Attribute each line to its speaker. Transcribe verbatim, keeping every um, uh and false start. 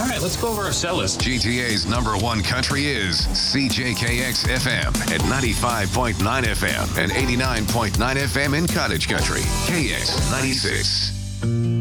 Speaker 1: right, let's go over our cell list.
Speaker 2: G T A's number one country is C J K X F M at ninety-five point nine F M and eighty-nine point nine F M in Cottage Country. K X ninety-six.